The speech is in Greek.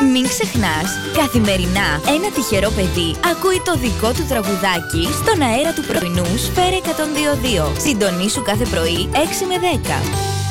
Μην ξεχνάς, καθημερινά ένα τυχερό παιδί ακούει το δικό του τραγουδάκι στον αέρα του πρωινού Σφαίρα 102.2. Συντονίσου κάθε πρωί 6 με 10.